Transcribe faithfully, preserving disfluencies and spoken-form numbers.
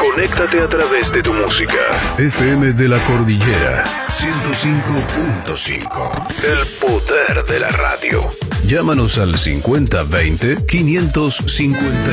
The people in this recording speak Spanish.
Conéctate a través de tu música. F M de la Cordillera ciento cinco punto cinco. El poder de la radio. Llámanos al cincuenta veinte quinientos cincuenta.